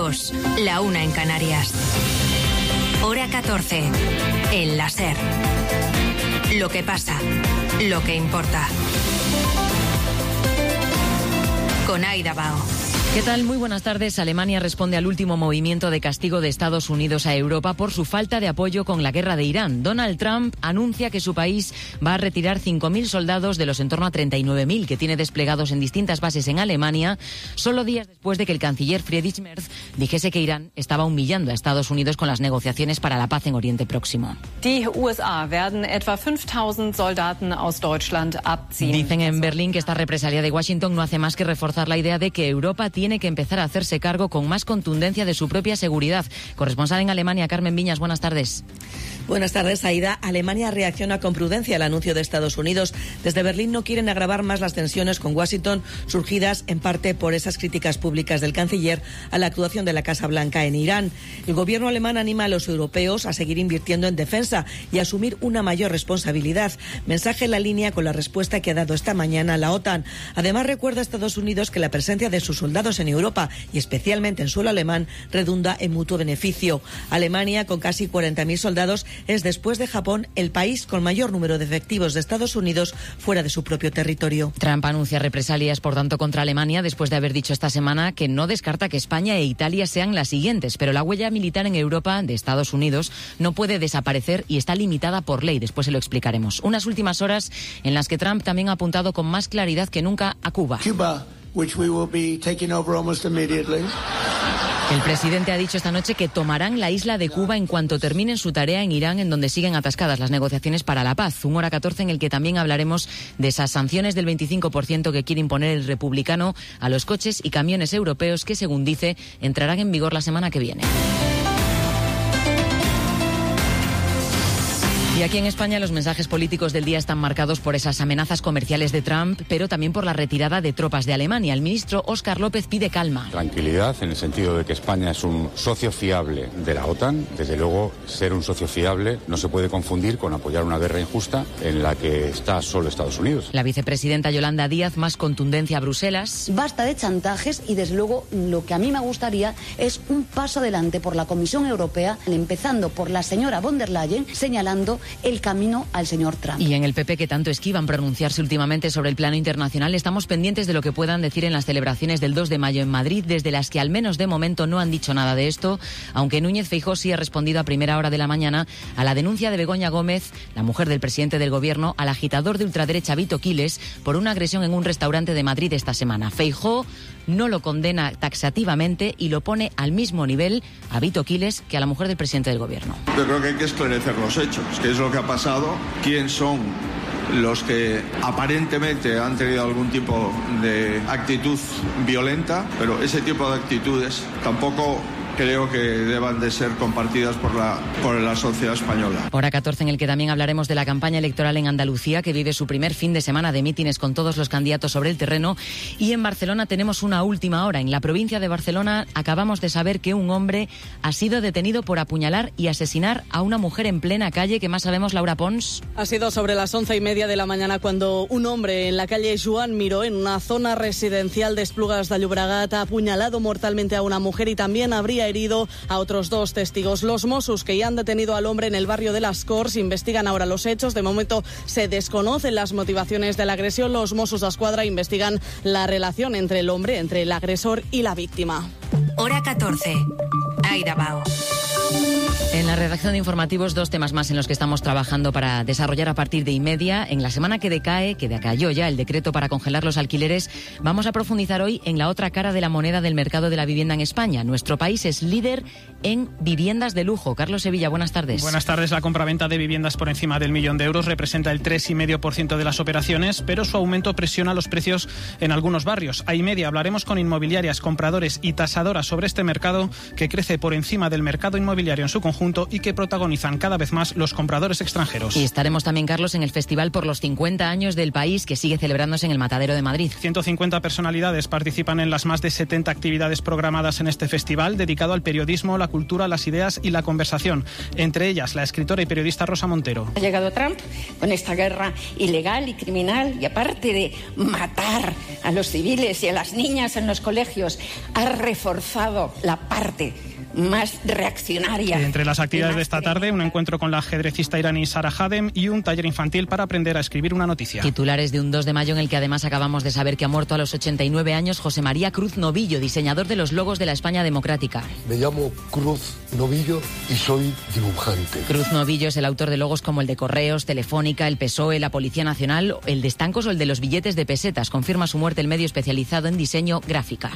ambos, la 1 en Canarias. Hora 14, en la SER. Lo que pasa, lo que importa. Con Aida Bao. ¿Qué tal? Muy buenas tardes. Alemania responde al último movimiento de castigo de Estados Unidos a Europa por su falta de apoyo con la guerra de Irán. Donald Trump anuncia que su país va a retirar 5.000 soldados de los en torno a 39.000 que tiene desplegados en distintas bases en Alemania, solo días después de que el canciller Friedrich Merz dijese que Irán estaba humillando a Estados Unidos con las negociaciones para la paz en Oriente Próximo. Die USA werden etwa 5.000 Soldaten aus Deutschland abziehen. Dicen en Berlín que esta represalia de Washington no hace más que reforzar la idea de que Europa tiene que empezar a hacerse cargo con más contundencia de su propia seguridad. Corresponsal en Alemania, Carmen Viñas, buenas tardes. Buenas tardes, Aida. Alemania reacciona con prudencia al anuncio de Estados Unidos. Desde Berlín no quieren agravar más las tensiones con Washington, surgidas en parte por esas críticas públicas del canciller a la actuación de la Casa Blanca en Irán. El gobierno alemán anima a los europeos a seguir invirtiendo en defensa y a asumir una mayor responsabilidad. Mensaje en la línea con la respuesta que ha dado esta mañana la OTAN. Además, recuerda a Estados Unidos que la presencia de sus soldados en Europa y especialmente en suelo alemán redunda en mutuo beneficio. Alemania, con casi 40.000 soldados, es, después de Japón, el país con mayor número de efectivos de Estados Unidos fuera de su propio territorio. Trump anuncia represalias, por tanto, contra Alemania después de haber dicho esta semana que no descarta que España e Italia sean las siguientes, pero la huella militar en Europa de Estados Unidos no puede desaparecer y está limitada por ley. Después se lo explicaremos. Unas últimas horas en las que Trump también ha apuntado con más claridad que nunca a Cuba. Which we will be taking over almost immediately. El presidente ha dicho esta noche que tomarán la isla de Cuba en cuanto terminen su tarea en Irán, en donde siguen atascadas las negociaciones para la paz. Un hora 14 en el que también hablaremos de esas sanciones del 25% que quiere imponer el republicano a los coches y camiones europeos que, según dice, entrarán en vigor la semana que viene. Y aquí en España los mensajes políticos del día están marcados por esas amenazas comerciales de Trump, pero también por la retirada de tropas de Alemania. El ministro Óscar López pide calma. Tranquilidad en el sentido de que España es un socio fiable de la OTAN. Desde luego, ser un socio fiable no se puede confundir con apoyar una guerra injusta en la que está solo Estados Unidos. La vicepresidenta Yolanda Díaz, más contundencia a Bruselas. Basta de chantajes y, desde luego, lo que a mí me gustaría es un paso adelante por la Comisión Europea, empezando por la señora von der Leyen, señalando el camino al señor Trump. Y en el PP, que tanto esquivan pronunciarse últimamente sobre el plano internacional, estamos pendientes de lo que puedan decir en las celebraciones del 2 de mayo en Madrid, desde las que al menos de momento no han dicho nada de esto, aunque Núñez Feijóo sí ha respondido a primera hora de la mañana a la denuncia de Begoña Gómez, la mujer del presidente del gobierno, al agitador de ultraderecha Vito Quiles por una agresión en un restaurante de Madrid esta semana. Feijóo no lo condena taxativamente y lo pone al mismo nivel a Vito Quiles que a la mujer del presidente del gobierno. Yo creo que hay que esclarecer los hechos, qué es lo que ha pasado, quién son los que aparentemente han tenido algún tipo de actitud violenta, pero ese tipo de actitudes tampoco creo que deban de ser compartidas por la sociedad española. Hora 14 en el que también hablaremos de la campaña electoral en Andalucía, que vive su primer fin de semana de mítines con todos los candidatos sobre el terreno. Y en Barcelona tenemos una última hora. En la provincia de Barcelona acabamos de saber que un hombre ha sido detenido por apuñalar y asesinar a una mujer en plena calle. ¿Qué más sabemos, Laura Pons? Ha sido sobre las 11:30 de la mañana cuando un hombre en la calle Joan Miró, en una zona residencial de Esplugas de Llobregat, ha apuñalado mortalmente a una mujer y también habría herido a otros 2 testigos. Los Mossos, que ya han detenido al hombre en el barrio de Las Corts, investigan ahora los hechos. De momento se desconocen las motivaciones de la agresión. Los Mossos d'Esquadra investigan la relación entre el hombre, entre el agresor y la víctima. Hora 14. Aida Bao. En la redacción de informativos, 2 temas más en los que estamos trabajando para desarrollar a partir de y-media. En la semana que decayó ya el decreto para congelar los alquileres, vamos a profundizar hoy en la otra cara de la moneda del mercado de la vivienda en España. Nuestro país es líder en viviendas de lujo. Carlos Sevilla, buenas tardes. Buenas tardes. La compraventa de viviendas por encima del 1.000.000 de euros representa el 3,5% de las operaciones, pero su aumento presiona los precios en algunos barrios. A y-media hablaremos con inmobiliarias, compradores y tasadoras sobre este mercado que crece por encima del mercado inmobiliario en su conjunto conjunto y que protagonizan cada vez más los compradores extranjeros. Y estaremos también, Carlos, en el Festival por los 50 años del país, que sigue celebrándose en el Matadero de Madrid. 150 personalidades participan en las más de 70 actividades programadas en este festival, dedicado al periodismo, la cultura, las ideas y la conversación. Entre ellas, la escritora y periodista Rosa Montero. Ha llegado Trump con esta guerra ilegal y criminal y, aparte de matar a los civiles y a las niñas en los colegios, ha reforzado la parte más reaccionaria. Entre las actividades de esta tarde, un encuentro con la ajedrecista iraní Sara Hadem y un taller infantil para aprender a escribir una noticia. Titulares de un 2 de mayo en el que además acabamos de saber que ha muerto a los 89 años José María Cruz Novillo, diseñador de los logos de la España democrática. Me llamo Cruz Novillo y soy dibujante. Cruz Novillo es el autor de logos como el de Correos, Telefónica, el PSOE, la Policía Nacional, el de estancos o el de los billetes de pesetas. Confirma su muerte el medio especializado en diseño gráfica.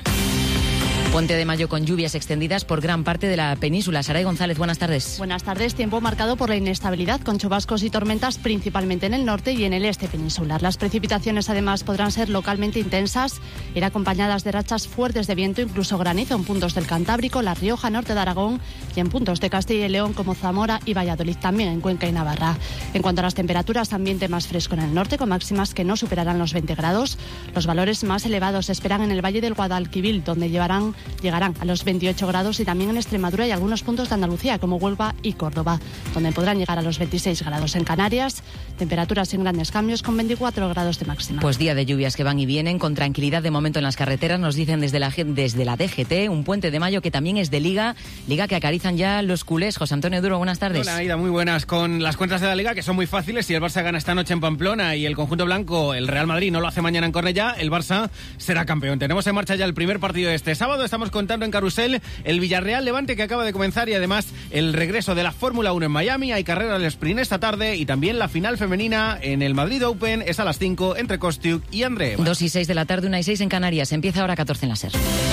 Puente de Mayo con lluvias extendidas por gran parte de la península. Saray González, buenas tardes. Buenas tardes. Tiempo marcado por la inestabilidad, con chubascos y tormentas principalmente en el norte y en el este peninsular. Las precipitaciones además podrán ser localmente intensas, ir acompañadas de rachas fuertes de viento, incluso granizo en puntos del Cantábrico, La Rioja, norte de Aragón y en puntos de Castilla y León como Zamora y Valladolid, también en Cuenca y Navarra. En cuanto a las temperaturas, ambiente más fresco en el norte, con máximas que no superarán los 20 grados. Los valores más elevados se esperan en el Valle del Guadalquivir, donde llegarán a los 28 grados, y también en Extremadura y algunos puntos de Andalucía, como Huelva y Córdoba, donde podrán llegar a los 26 grados. En Canarias, temperaturas sin grandes cambios, con 24 grados de máxima. Pues día de lluvias que van y vienen, con tranquilidad de momento en las carreteras, nos dicen desde la DGT, un puente de mayo que también es de Liga que acarizan ya los culés. José Antonio Duro, buenas tardes. Hola, Aida, muy buenas. Con las cuentas de la Liga, que son muy fáciles, si el Barça gana esta noche en Pamplona y el conjunto blanco, el Real Madrid, no lo hace mañana en Cornellá, el Barça será campeón. Tenemos en marcha ya el primer partido de este sábado. Estamos contando en Carrusel el Villarreal Levante, que acaba de comenzar, y además el regreso de la Fórmula 1 en Miami. Hay carrera del sprint esta tarde y también la final femenina en el Madrid Open. Es a las 5 entre Kostiuk y André. 2 y 6 de la tarde, 1 y 6 en Canarias. Empieza hora 14 en la SER.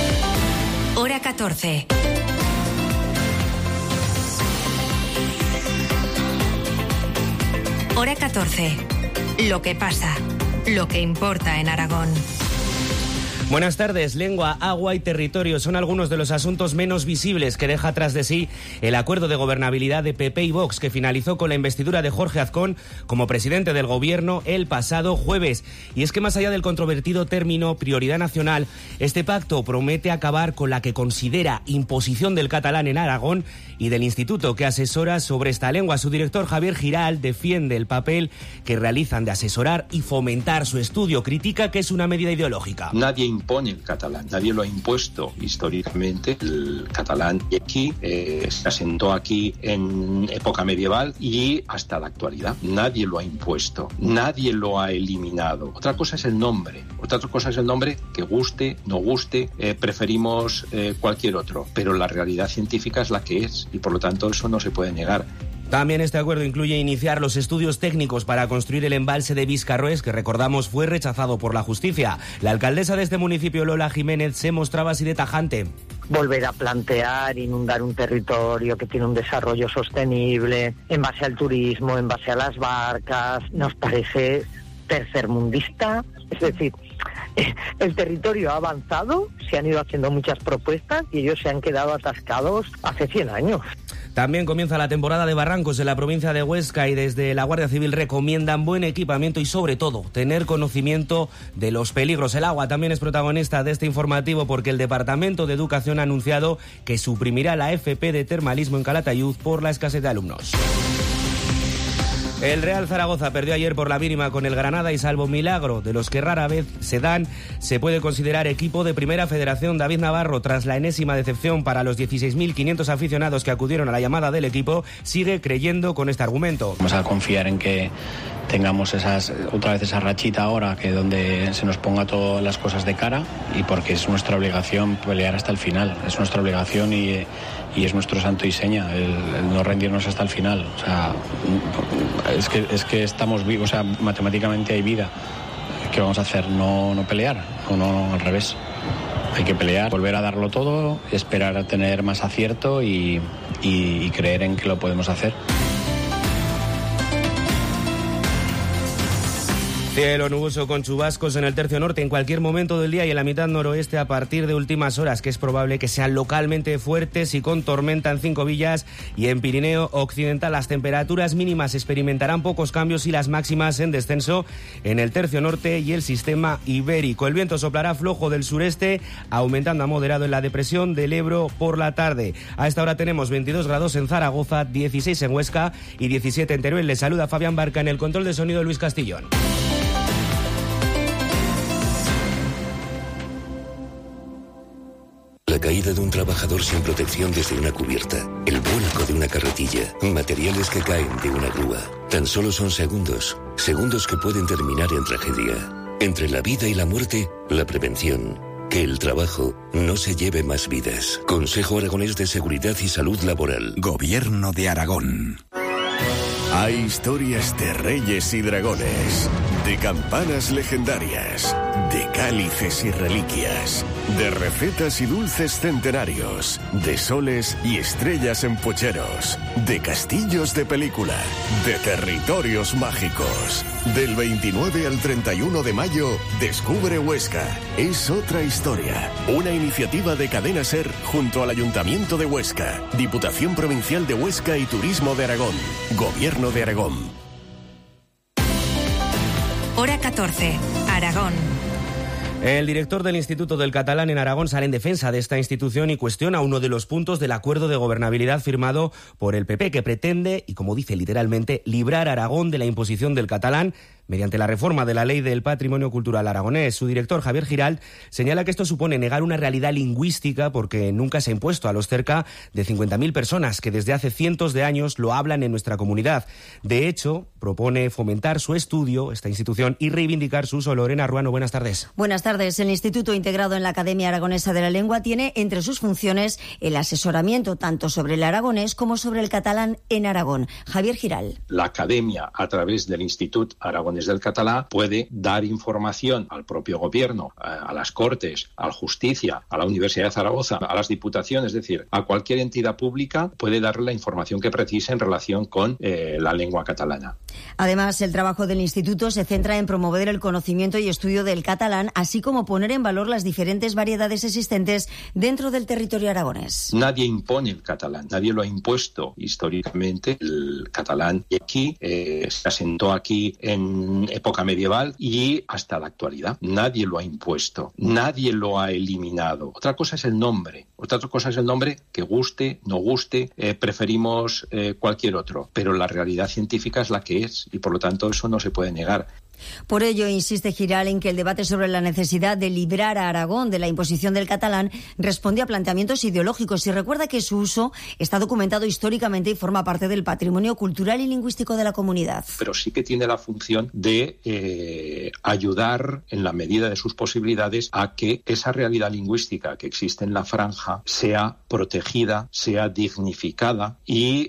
Hora 14. Hora 14. Lo que pasa, lo que importa en Aragón. Buenas tardes. Lengua, agua y territorio son algunos de los asuntos menos visibles que deja tras de sí el acuerdo de gobernabilidad de PP y Vox, que finalizó con la investidura de Jorge Azcón como presidente del gobierno el pasado jueves. Y es que más allá del controvertido término prioridad nacional, este pacto promete acabar con la que considera imposición del catalán en Aragón y del instituto que asesora sobre esta lengua. Su director, Javier Giral, defiende el papel que realizan de asesorar y fomentar su estudio. Critica que es una medida ideológica. Nadie impone el catalán, nadie lo ha impuesto históricamente. El catalán aquí se asentó aquí en época medieval y hasta la actualidad. Nadie lo ha impuesto, nadie lo ha eliminado. Otra cosa es el nombre, que guste, no guste, preferimos cualquier otro, pero la realidad científica es la que es y por lo tanto eso no se puede negar. También este acuerdo incluye iniciar los estudios técnicos para construir el embalse de Viscarroés, que recordamos fue rechazado por la justicia. La alcaldesa de este municipio, Lola Jiménez, se mostraba así de tajante. Volver a plantear, inundar un territorio que tiene un desarrollo sostenible en base al turismo, en base a las barcas, nos parece tercermundista. Es decir, el territorio ha avanzado, se han ido haciendo muchas propuestas y ellos se han quedado atascados hace 100 años. También comienza la temporada de barrancos en la provincia de Huesca y desde la Guardia Civil recomiendan buen equipamiento y sobre todo tener conocimiento de los peligros. El agua también es protagonista de este informativo porque el Departamento de Educación ha anunciado que suprimirá la FP de termalismo en Calatayud por la escasez de alumnos. El Real Zaragoza perdió ayer por la mínima con el Granada y salvo milagro de los que rara vez se dan, se puede considerar equipo de Primera Federación. David Navarro, tras la enésima decepción para los 16.500 aficionados que acudieron a la llamada del equipo, sigue creyendo con este argumento. Vamos a confiar en que tengamos otra vez esa rachita ahora, que donde se nos ponga todas las cosas de cara, y porque es nuestra obligación pelear hasta el final, es nuestra obligación y es nuestro santo y seña el no rendirnos hasta el final. O sea, es que estamos vivos, o sea, matemáticamente hay vida. ¿Qué vamos a hacer? ¿No pelear? ¿O no al revés? Hay que pelear, volver a darlo todo, esperar a tener más acierto y creer en que lo podemos hacer. Cielo nuboso con chubascos en el tercio norte en cualquier momento del día y en la mitad noroeste a partir de últimas horas, que es probable que sean localmente fuertes y con tormenta en Cinco Villas y en Pirineo Occidental. Las temperaturas mínimas experimentarán pocos cambios y las máximas en descenso en el tercio norte y el sistema ibérico. El viento soplará flojo del sureste, aumentando a moderado en la depresión del Ebro por la tarde. A esta hora tenemos 22 grados en Zaragoza, 16 en Huesca y 17 en Teruel. Les saluda Fabián Barca, en el control de sonido Luis Castillón. La caída de un trabajador sin protección desde una cubierta, el vuelco de una carretilla, materiales que caen de una grúa. Tan solo son segundos, segundos que pueden terminar en tragedia. Entre la vida y la muerte, la prevención. Que el trabajo no se lleve más vidas. Consejo Aragonés de Seguridad y Salud Laboral. Gobierno de Aragón. Hay historias de reyes y dragones, de campanas legendarias, de cálices y reliquias, de recetas y dulces centenarios, de soles y estrellas en pucheros, de castillos de película, de territorios mágicos. Del 29 al 31 de mayo, Descubre Huesca. Es otra historia. Una iniciativa de Cadena SER junto al Ayuntamiento de Huesca, Diputación Provincial de Huesca y Turismo de Aragón. Gobierno de Aragón. Hora 14, Aragón. El director del Instituto del Catalán en Aragón sale en defensa de esta institución y cuestiona uno de los puntos del acuerdo de gobernabilidad firmado por el PP, que pretende, y como dice literalmente, librar a Aragón de la imposición del catalán mediante la reforma de la Ley del Patrimonio Cultural Aragonés. Su director, Javier Giralt, señala que esto supone negar una realidad lingüística porque nunca se ha impuesto a los cerca de 50.000 personas que desde hace cientos de años lo hablan en nuestra comunidad. De hecho, propone fomentar su estudio, esta institución, y reivindicar su uso. Lorena Ruano, buenas tardes. Buenas tardes. El Instituto, integrado en la Academia Aragonesa de la Lengua, tiene entre sus funciones el asesoramiento tanto sobre el aragonés como sobre el catalán en Aragón. Javier Giralt. La Academia, a través del Instituto Aragonés del Català, puede dar información al propio gobierno, a las Cortes, a la Justicia, a la Universidad de Zaragoza, a las Diputaciones, es decir, a cualquier entidad pública puede darle la información que precise en relación con la lengua catalana. Además, el trabajo del Instituto se centra en promover el conocimiento y estudio del catalán, así como poner en valor las diferentes variedades existentes dentro del territorio aragonés. Nadie impone el catalán, nadie lo ha impuesto históricamente. El catalán aquí se asentó aquí en época medieval y hasta la actualidad. Nadie lo ha impuesto, nadie lo ha eliminado. Otra cosa es el nombre, que guste, no guste, preferimos cualquier otro, pero la realidad científica es la que es y por lo tanto eso no se puede negar. Por ello, insiste Giralt en que el debate sobre la necesidad de librar a Aragón de la imposición del catalán responde a planteamientos ideológicos y recuerda que su uso está documentado históricamente y forma parte del patrimonio cultural y lingüístico de la comunidad. Pero sí que tiene la función de ayudar en la medida de sus posibilidades a que esa realidad lingüística que existe en la franja sea protegida, sea dignificada y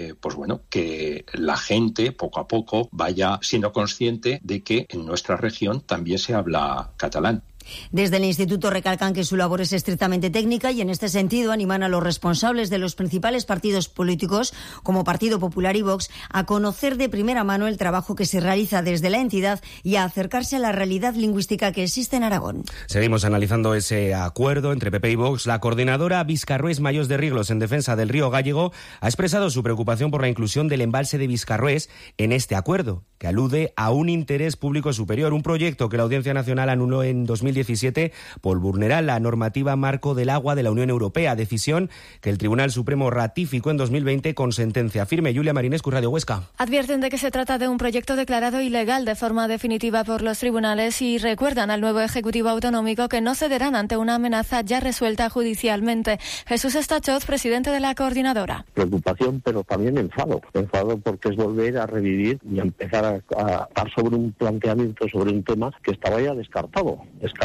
que la gente poco a poco vaya siendo consciente de que en nuestra región también se habla catalán. Desde el Instituto recalcan que su labor es estrictamente técnica y en este sentido animan a los responsables de los principales partidos políticos, como Partido Popular y Vox, a conocer de primera mano el trabajo que se realiza desde la entidad y a acercarse a la realidad lingüística que existe en Aragón. Seguimos analizando ese acuerdo entre PP y Vox. La coordinadora Viscarrués Mayos de Riglos en defensa del río Gállego ha expresado su preocupación por la inclusión del embalse de Viscarrués en este acuerdo, que alude a un interés público superior, un proyecto que la Audiencia Nacional anuló en 2017 por vulnerar la normativa marco del agua de la Unión Europea, decisión que el Tribunal Supremo ratificó en 2020 con sentencia firme. Julia Marinescu, Radio Huesca. Advierten de que se trata de un proyecto declarado ilegal de forma definitiva por los tribunales y recuerdan al nuevo Ejecutivo Autonómico que no cederán ante una amenaza ya resuelta judicialmente. Jesús Estachoz, presidente de la coordinadora. Preocupación, pero también enfado. Enfado porque es volver a revivir y a empezar a dar sobre un planteamiento, sobre un tema que estaba ya descartado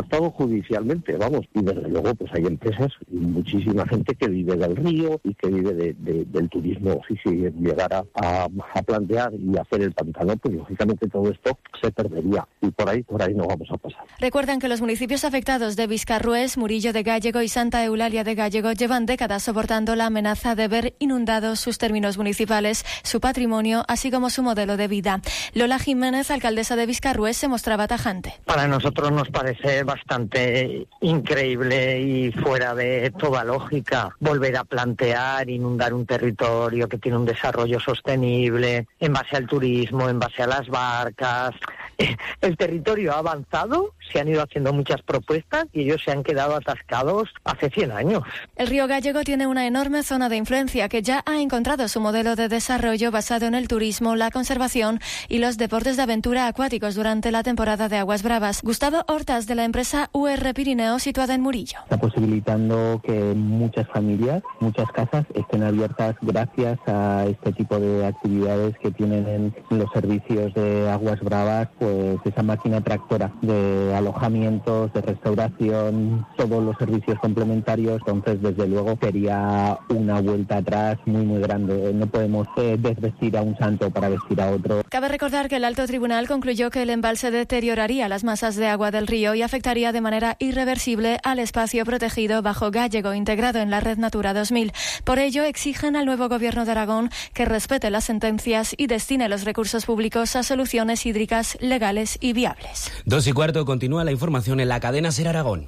captado judicialmente, vamos, y desde luego pues hay empresas y muchísima gente que vive del río y que vive del turismo. Si llegara a plantear y hacer el pantano, pues lógicamente todo esto se perdería y por ahí no vamos a pasar. Recuerdan que los municipios afectados de Viscarrués, Murillo de Gállego y Santa Eulalia de Gállego llevan décadas soportando la amenaza de ver inundados sus términos municipales, su patrimonio, así como su modelo de vida. Lola Jiménez, alcaldesa de Viscarrués, se mostraba tajante. Para nosotros nos parece bastante increíble y fuera de toda lógica volver a plantear inundar un territorio que tiene un desarrollo sostenible en base al turismo, en base a las barcas. El territorio ha avanzado, se han ido haciendo muchas propuestas y ellos se han quedado atascados hace 100 años. El río Gállego tiene una enorme zona de influencia que ya ha encontrado su modelo de desarrollo basado en el turismo, la conservación y los deportes de aventura acuáticos durante la temporada de aguas bravas. Gustavo Hortas, de la empresa UR Pirineo, situada en Murillo. Está posibilitando que muchas familias, muchas casas estén abiertas gracias a este tipo de actividades que tienen en los servicios de aguas bravas, pues esa máquina tractora de alojamientos, de restauración, todos los servicios complementarios. Entonces, desde luego, sería una vuelta atrás muy grande. No podemos desvestir a un santo para vestir a otro. Cabe recordar que el Alto Tribunal concluyó que el embalse deterioraría las masas de agua del río y afectaría de manera irreversible al espacio protegido Bajo Gállego, integrado en la Red Natura 2000. Por ello, exigen al nuevo Gobierno de Aragón que respete las sentencias y destine los recursos públicos a soluciones hídricas legales y viables. 2:15, continúa la información en la cadena SER Aragón.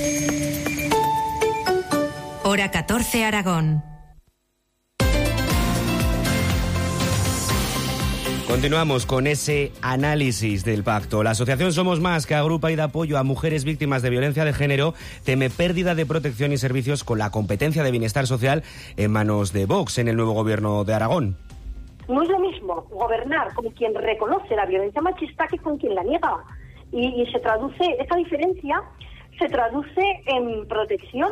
Hora 14, Aragón. Continuamos con ese análisis del pacto. La asociación Somos Más, que agrupa y da apoyo a mujeres víctimas de violencia de género, teme pérdida de protección y servicios con la competencia de bienestar social en manos de Vox en el nuevo gobierno de Aragón. No es lo mismo gobernar con quien reconoce la violencia machista que con quien la niega. Y esa diferencia se traduce en protección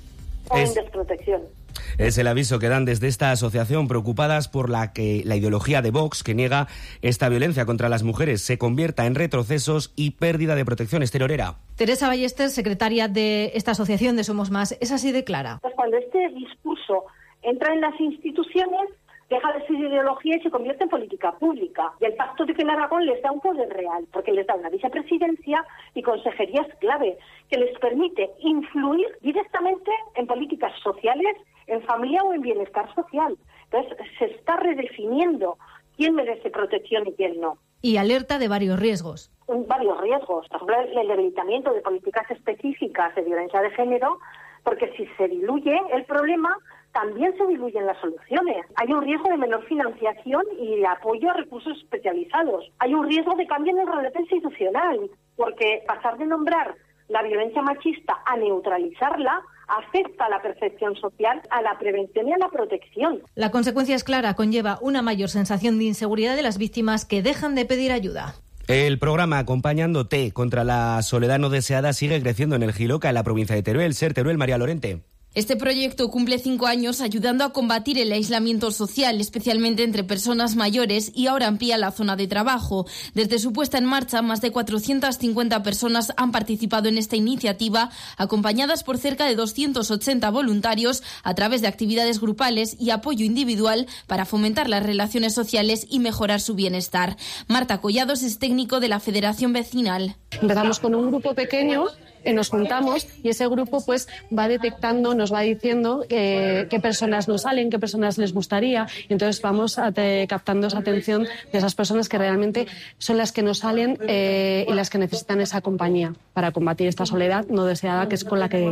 o en desprotección. Es el aviso que dan desde esta asociación, preocupadas por la ideología de Vox, que niega esta violencia contra las mujeres, se convierta en retrocesos y pérdida de protección exteriorera. Teresa Ballester, secretaria de esta asociación de Somos Más, es así de clara. Pues cuando este discurso entra en las instituciones, deja de ser ideología y se convierte en política pública. Y el pacto de que en Aragón les da un poder real, porque les da una vicepresidencia y consejerías clave, que les permite influir directamente en políticas sociales, en familia o en bienestar social. Entonces, se está redefiniendo quién merece protección y quién no. Y alerta de varios riesgos. Varios riesgos. Por ejemplo, el debilitamiento de políticas específicas de violencia de género, porque si se diluye el problema, también se diluyen las soluciones. Hay un riesgo de menor financiación y de apoyo a recursos especializados. Hay un riesgo de cambio en el rol institucional, porque pasar de nombrar la violencia machista a neutralizarla afecta a la percepción social, a la prevención y a la protección. La consecuencia es clara, conlleva una mayor sensación de inseguridad de las víctimas que dejan de pedir ayuda. El programa Acompañándote contra la soledad no deseada sigue creciendo en el Jiloca, en la provincia de Teruel. SER Teruel, María Lorente. Este proyecto cumple 5 años ayudando a combatir el aislamiento social, especialmente entre personas mayores, y ahora amplía la zona de trabajo. Desde su puesta en marcha, más de 450 personas han participado en esta iniciativa, acompañadas por cerca de 280 voluntarios a través de actividades grupales y apoyo individual para fomentar las relaciones sociales y mejorar su bienestar. Marta Collados es técnico de la Federación Vecinal. Empezamos con un grupo pequeño, nos juntamos y ese grupo pues va detectando, nos va diciendo qué personas nos salen, qué personas les gustaría, y entonces vamos captando esa atención de esas personas que realmente son las que nos salen y las que necesitan esa compañía para combatir esta soledad no deseada que es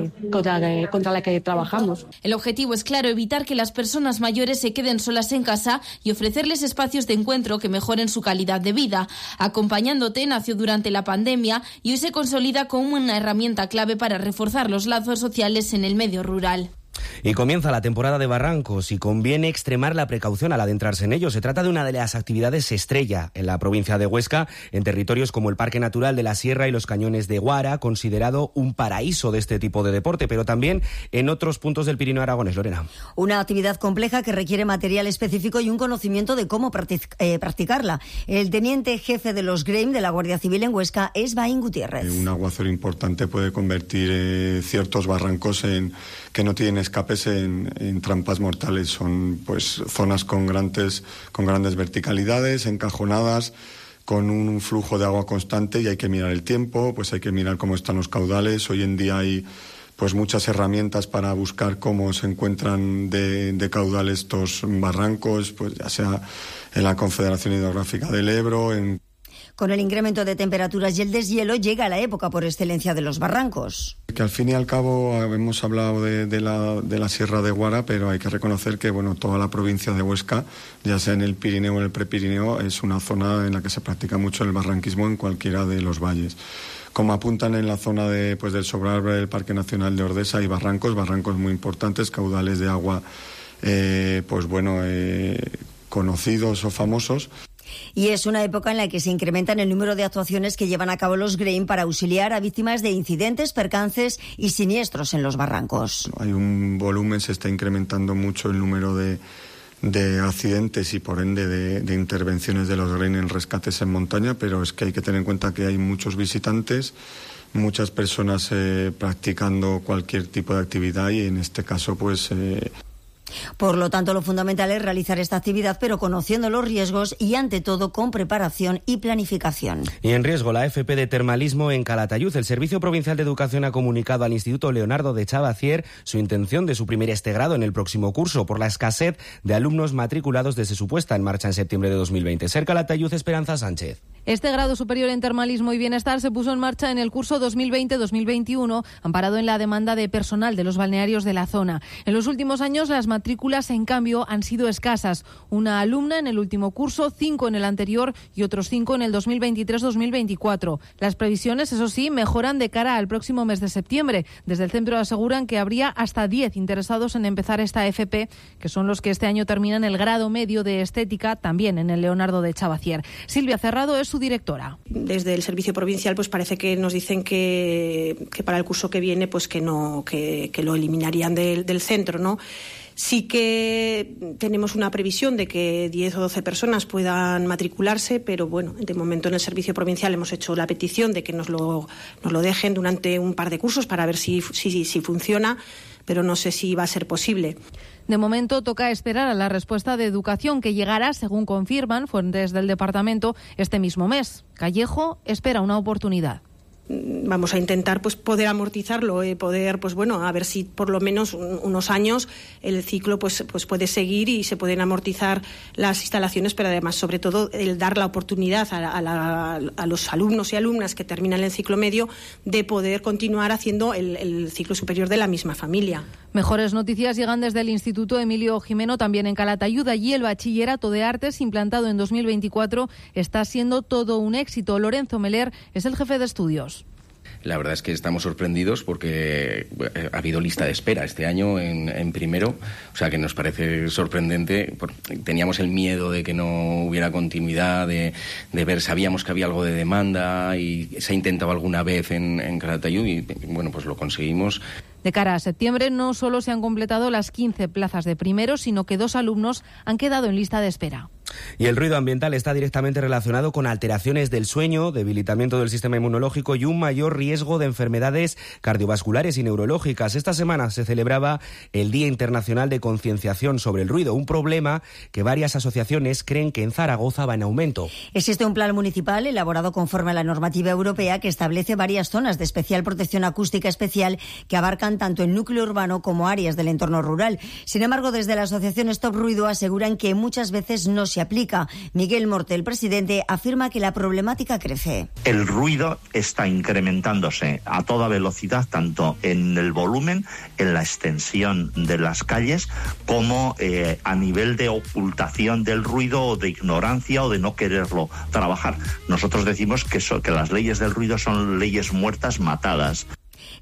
contra la que trabajamos. El objetivo es claro, evitar que las personas mayores se queden solas en casa y ofrecerles espacios de encuentro que mejoren su calidad de vida. Acompañándote nació durante la pandemia y hoy se consolida como una herramienta clave para reforzar los lazos sociales en el medio rural. Y comienza la temporada de barrancos y conviene extremar la precaución al adentrarse en ellos. Se trata de una de las actividades estrella en la provincia de Huesca, en territorios como el Parque Natural de la Sierra y los Cañones de Guara, considerado un paraíso de este tipo de deporte, pero también en otros puntos del Pirineo aragonés. Lorena. Una actividad compleja que requiere material específico y un conocimiento de cómo practicarla. El teniente jefe de los GREIM de la Guardia Civil en Huesca es Baín Gutiérrez. Un aguacero importante puede convertir ciertos barrancos que no tienen escapes en trampas mortales. Son pues zonas con grandes verticalidades, encajonadas, con un flujo de agua constante, y hay que mirar el tiempo, pues hay que mirar cómo están los caudales. Hoy en día hay pues muchas herramientas para buscar cómo se encuentran de caudal estos barrancos, pues ya sea en la Confederación Hidrográfica del Ebro, Con el incremento de temperaturas y el deshielo llega la época por excelencia de los barrancos. Que al fin y al cabo hemos hablado de la Sierra de Guara, pero hay que reconocer que toda la provincia de Huesca, ya sea en el Pirineo o en el Prepirineo, es una zona en la que se practica mucho el barranquismo en cualquiera de los valles. Como apuntan en la zona del Sobrarbe del Parque Nacional de Ordesa, hay barrancos muy importantes, caudales de agua conocidos o famosos. Y es una época en la que se incrementan el número de actuaciones que llevan a cabo los GREIM para auxiliar a víctimas de incidentes, percances y siniestros en los barrancos. Hay un volumen, se está incrementando mucho el número de accidentes y por ende de intervenciones de los GREIM en rescates en montaña, pero es que hay que tener en cuenta que hay muchos visitantes, muchas personas practicando cualquier tipo de actividad, y en este caso Por lo tanto, lo fundamental es realizar esta actividad, pero conociendo los riesgos y, ante todo, con preparación y planificación. Y en riesgo la FP de termalismo en Calatayud. El Servicio Provincial de Educación ha comunicado al Instituto Leonardo de Chavacier su intención de suprimir este grado en el próximo curso por la escasez de alumnos matriculados desde su puesta en marcha en septiembre de 2020. Ser Calatayud, Esperanza Sánchez. Este grado superior en termalismo y bienestar se puso en marcha en el curso 2020-2021, amparado en la demanda de personal de los balnearios de la zona. En los últimos años, las matrículas, en cambio, han sido escasas. Una alumna en el último curso, 5 en el anterior y otros 5 en el 2023-2024. Las previsiones, eso sí, mejoran de cara al próximo mes de septiembre. Desde el centro aseguran que habría hasta 10 interesados en empezar esta FP, que son los que este año terminan el grado medio de estética, también en el Leonardo de Chavacier. Silvia Cerrado es su directora. Desde el servicio provincial pues parece que nos dicen que para el curso que viene pues que no, que lo eliminarían del centro, ¿no? Sí que tenemos una previsión de que 10 o 12 personas puedan matricularse, pero bueno, de momento en el servicio provincial hemos hecho la petición de que nos lo dejen durante un par de cursos para ver si funciona, pero no sé si va a ser posible. De momento toca esperar a la respuesta de Educación, que llegará, según confirman fuentes del departamento, este mismo mes. Callejo espera una oportunidad. Vamos a intentar pues poder amortizarlo, a ver si por lo menos unos años el ciclo pues puede seguir y se pueden amortizar las instalaciones, pero además sobre todo el dar la oportunidad a los alumnos y alumnas que terminan el ciclo medio de poder continuar haciendo el ciclo superior de la misma familia. Mejores noticias llegan desde el Instituto Emilio Jimeno, también en Calatayud. Allí el bachillerato de artes, implantado en 2024, está siendo todo un éxito. Lorenzo Meller es el jefe de estudios. La verdad es que estamos sorprendidos porque ha habido lista de espera este año en primero, o sea que nos parece sorprendente. Teníamos el miedo de que no hubiera continuidad, de ver, sabíamos que había algo de demanda y se ha intentado alguna vez en Calatayud y bueno, pues lo conseguimos. De cara a septiembre no solo se han completado las 15 plazas de primero, sino que 2 alumnos han quedado en lista de espera. Y el ruido ambiental está directamente relacionado con alteraciones del sueño, debilitamiento del sistema inmunológico y un mayor riesgo de enfermedades cardiovasculares y neurológicas. Esta semana se celebraba el Día Internacional de Concienciación sobre el Ruido, un problema que varias asociaciones creen que en Zaragoza va en aumento. Existe un plan municipal elaborado conforme a la normativa europea que establece varias zonas de especial protección acústica especial que abarcan tanto el núcleo urbano como áreas del entorno rural. Sin embargo, desde la asociación Stop Ruido aseguran que muchas veces no se aplica. Miguel Morte, el presidente, afirma que la problemática crece. El ruido está incrementándose a toda velocidad, tanto en el volumen, en la extensión de las calles, como a nivel de ocultación del ruido o de ignorancia o de no quererlo trabajar. Nosotros decimos que las leyes del ruido son leyes muertas, matadas.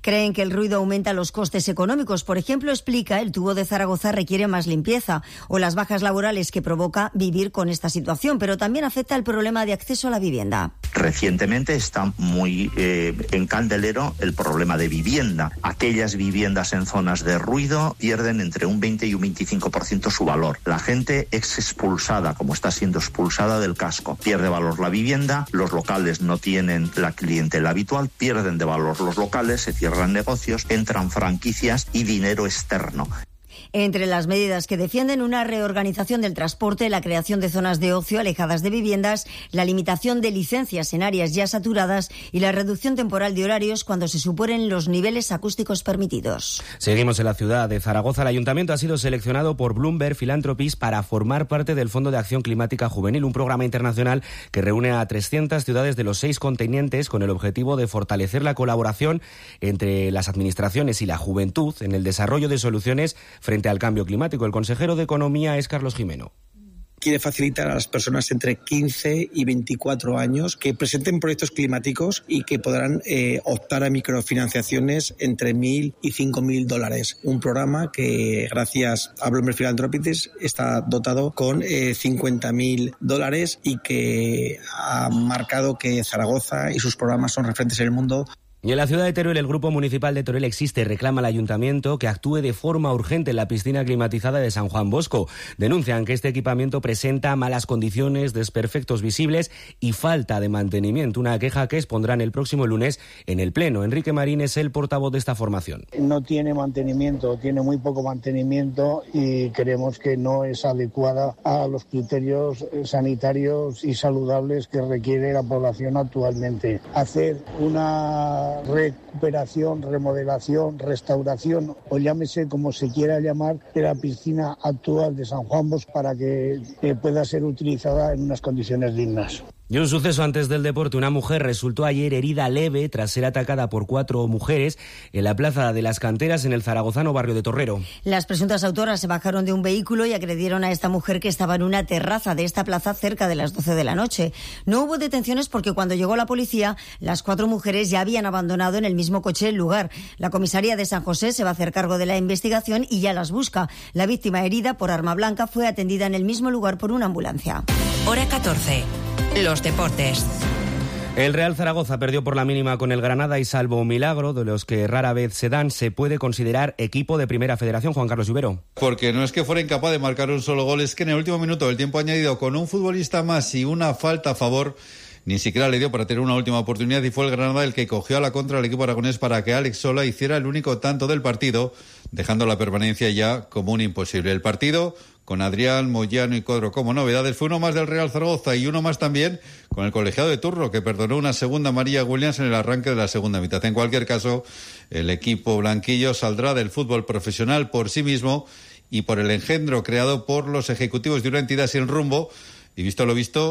Creen que el ruido aumenta los costes económicos. Por ejemplo, explica, el tubo de Zaragoza requiere más limpieza o las bajas laborales que provoca vivir con esta situación, pero también afecta el problema de acceso a la vivienda. Recientemente está muy en candelero el problema de vivienda. Aquellas viviendas en zonas de ruido pierden entre un 20 y un 25% su valor. La gente es expulsada, como está siendo expulsada del casco. Pierde valor la vivienda, los locales no tienen la clientela habitual, pierden de valor los locales, se cierran negocios, entran franquicias y dinero externo. Entre las medidas que defienden, una reorganización del transporte, la creación de zonas de ocio alejadas de viviendas, la limitación de licencias en áreas ya saturadas y la reducción temporal de horarios cuando se superen los niveles acústicos permitidos. Seguimos en la ciudad de Zaragoza. El ayuntamiento ha sido seleccionado por Bloomberg Philanthropies para formar parte del Fondo de Acción Climática Juvenil, un programa internacional que reúne a 300 ciudades de los 6 continentes con el objetivo de fortalecer la colaboración entre las administraciones y la juventud en el desarrollo de soluciones frente al cambio climático. El consejero de Economía es Carlos Jimeno. Quiere facilitar a las personas entre 15 y 24 años que presenten proyectos climáticos y que podrán optar a microfinanciaciones entre $1.000 y $5.000. Un programa que, gracias a Bloomberg Philanthropies, está dotado con $50.000 y que ha marcado que Zaragoza y sus programas son referentes en el mundo. Y en la ciudad de Teruel, el Grupo Municipal de Teruel Existe reclama al Ayuntamiento que actúe de forma urgente en la piscina climatizada de San Juan Bosco. Denuncian que este equipamiento presenta malas condiciones, desperfectos visibles y falta de mantenimiento. Una queja que expondrán el próximo lunes en el Pleno. Enrique Marín es el portavoz de esta formación. No tiene mantenimiento, tiene muy poco mantenimiento y creemos que no es adecuada a los criterios sanitarios y saludables que requiere la población actualmente. Hacer una recuperación, remodelación, restauración o llámese como se quiera llamar de la piscina actual de San Juan Bosco para que pueda ser utilizada en unas condiciones dignas. Y un suceso antes del deporte. Una mujer resultó ayer herida leve tras ser atacada por 4 mujeres en la Plaza de las Canteras en el zaragozano barrio de Torrero. Las presuntas autoras se bajaron de un vehículo y agredieron a esta mujer que estaba en una terraza de esta plaza cerca de las 12 de la noche. No hubo detenciones porque cuando llegó la policía, las 4 mujeres ya habían abandonado en el mismo coche el lugar. La comisaría de San José se va a hacer cargo de la investigación y ya las busca. La víctima herida por arma blanca fue atendida en el mismo lugar por una ambulancia. Hora 14. Los deportes. El Real Zaragoza perdió por la mínima con el Granada y salvo un milagro, de los que rara vez se dan, se puede considerar equipo de Primera Federación. Juan Carlos Ibero. Porque no es que fuera incapaz de marcar un solo gol, es que en el último minuto del tiempo añadido, con un futbolista más y una falta a favor, ni siquiera le dio para tener una última oportunidad y fue el Granada el que cogió a la contra al equipo aragonés para que Alex Sola hiciera el único tanto del partido, dejando la permanencia ya como un imposible. El partido, con Adrián, Moyano y Codro como novedades, fue uno más del Real Zaragoza y uno más también con el colegiado de turno, que perdonó una segunda amarilla a Williams en el arranque de la segunda mitad. En cualquier caso, el equipo blanquillo saldrá del fútbol profesional por sí mismo y por el engendro creado por los ejecutivos de una entidad sin rumbo, y visto lo visto,